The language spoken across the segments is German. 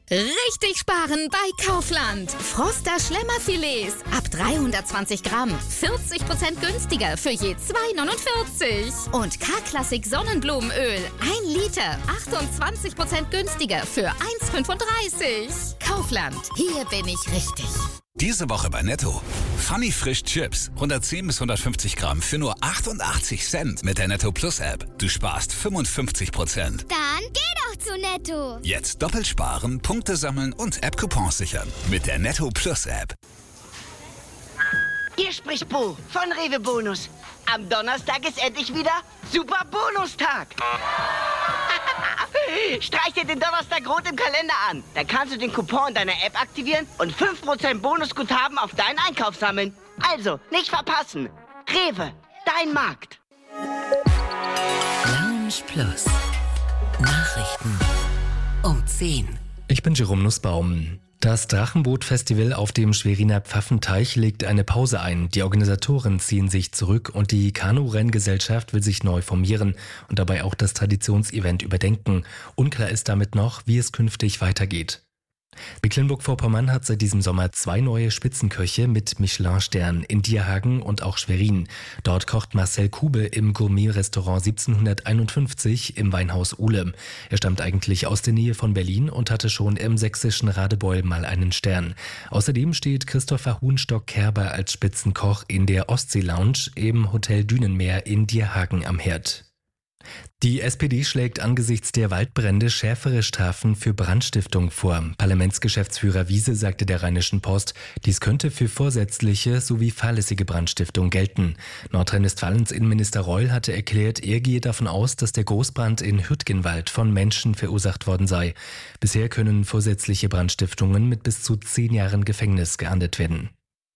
Richtig sparen bei Kaufland. Froster Schlemmerfilets ab 320 Gramm. 40% günstiger für je 2,49. Und K-Klassik Sonnenblumenöl. 1 Liter. 28% günstiger für 1,35. Kaufland. Hier bin ich richtig. Diese Woche bei Netto. Funny Frisch Chips. 110 bis 150 Gramm für nur 88 Cent mit der Netto Plus App. Du sparst 55%. Dann geh doch zu Netto. Jetzt doppelt sparen, Punkte sammeln und App-Coupons sichern. Mit der Netto Plus App. Hier spricht Bo von Rewe Bonus. Am Donnerstag ist endlich wieder Super Bonustag. Streich dir den Donnerstag rot im Kalender an. Dann kannst du den Coupon in deiner App aktivieren und 5% Bonusguthaben auf deinen Einkauf sammeln. Also, nicht verpassen. Rewe, dein Markt. Lounge Plus. Nachrichten um 10. Ich bin Jerome Nussbaum. Das Drachenboot-Festival auf dem Schweriner Pfaffenteich legt eine Pause ein. Die Organisatoren ziehen sich zurück und die Kanu-Renngesellschaft will sich neu formieren und dabei auch das Traditionsevent überdenken. Unklar ist damit noch, wie es künftig weitergeht. Mecklenburg-Vorpommern hat seit diesem Sommer 2 neue Spitzenköche mit Michelin-Stern in Dierhagen und auch Schwerin. Dort kocht Marcel Kube im Gourmet-Restaurant 1751 im Weinhaus Uhle. Er stammt eigentlich aus der Nähe von Berlin und hatte schon im sächsischen Radebeul mal einen Stern. Außerdem steht Christopher Huhnstock-Kerber als Spitzenkoch in der Ostsee-Lounge im Hotel Dünenmeer in Dierhagen am Herd. Die SPD schlägt angesichts der Waldbrände schärfere Strafen für Brandstiftung vor. Parlamentsgeschäftsführer Wiese sagte der Rheinischen Post, dies könnte für vorsätzliche sowie fahrlässige Brandstiftung gelten. Nordrhein-Westfalens Innenminister Reul hatte erklärt, er gehe davon aus, dass der Großbrand in Hürtgenwald von Menschen verursacht worden sei. Bisher können vorsätzliche Brandstiftungen mit bis zu 10 Jahren Gefängnis geahndet werden.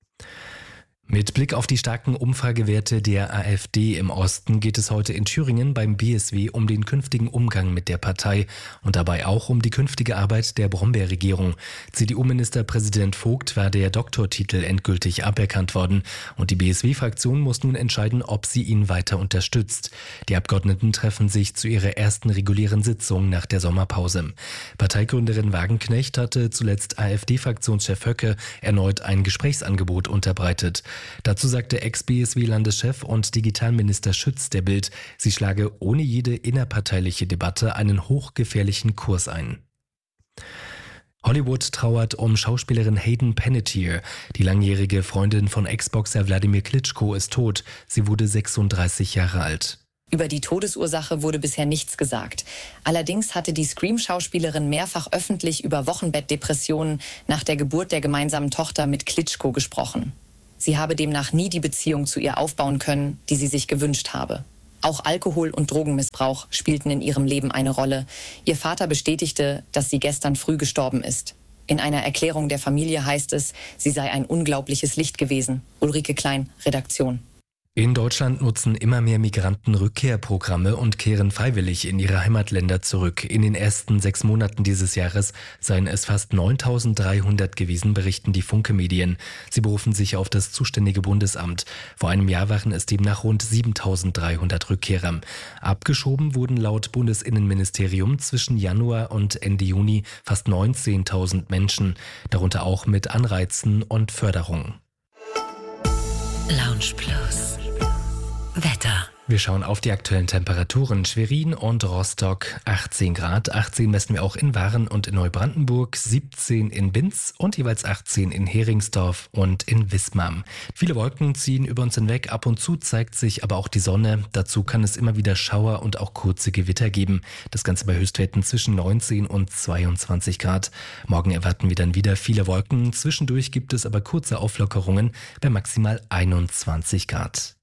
Mit Blick auf die starken Umfragewerte der AfD im Osten geht es heute in Thüringen beim BSW um den künftigen Umgang mit der Partei und dabei auch um die künftige Arbeit der Brombeer-Regierung. CDU-Ministerpräsident Vogt war der Doktortitel endgültig aberkannt worden und die BSW-Fraktion muss nun entscheiden, ob sie ihn weiter unterstützt. Die Abgeordneten treffen sich zu ihrer ersten regulären Sitzung nach der Sommerpause. Parteigründerin Wagenknecht hatte zuletzt AfD-Fraktionschef Höcke erneut ein Gesprächsangebot unterbreitet. Dazu sagte Ex-BSW-Landeschef und Digitalminister Schütz der Bild, sie schlage ohne jede innerparteiliche Debatte einen hochgefährlichen Kurs ein. Hollywood trauert um Schauspielerin Hayden Panettiere. Die langjährige Freundin von Ex-Boxer Wladimir Klitschko ist tot. Sie wurde 36 Jahre alt. Über die Todesursache wurde bisher nichts gesagt. Allerdings hatte die Scream-Schauspielerin mehrfach öffentlich über Wochenbettdepressionen nach der Geburt der gemeinsamen Tochter mit Klitschko gesprochen. Sie habe demnach nie die Beziehung zu ihr aufbauen können, die sie sich gewünscht habe. Auch Alkohol- und Drogenmissbrauch spielten in ihrem Leben eine Rolle. Ihr Vater bestätigte, dass sie gestern früh gestorben ist. In einer Erklärung der Familie heißt es, sie sei ein unglaubliches Licht gewesen. Ulrike Klein, Redaktion. In Deutschland nutzen immer mehr Migranten Rückkehrprogramme und kehren freiwillig in ihre Heimatländer zurück. In den ersten 6 Monaten dieses Jahres seien es fast 9.300 gewesen, berichten die Funke-Medien. Sie berufen sich auf das zuständige Bundesamt. Vor einem Jahr waren es demnach rund 7.300 Rückkehrer. Abgeschoben wurden laut Bundesinnenministerium zwischen Januar und Ende Juni fast 19.000 Menschen, darunter auch mit Anreizen und Förderung. Lounge Plus. Wetter. Wir schauen auf die aktuellen Temperaturen. Schwerin und Rostock 18 Grad. 18 messen wir auch in Waren und in Neubrandenburg, 17 in Binz und jeweils 18 in Heringsdorf und in Wismar. Viele Wolken ziehen über uns hinweg. Ab und zu zeigt sich aber auch die Sonne. Dazu kann es immer wieder Schauer und auch kurze Gewitter geben. Das Ganze bei Höchstwerten zwischen 19 und 22 Grad. Morgen erwarten wir dann wieder viele Wolken. Zwischendurch gibt es aber kurze Auflockerungen bei maximal 21 Grad.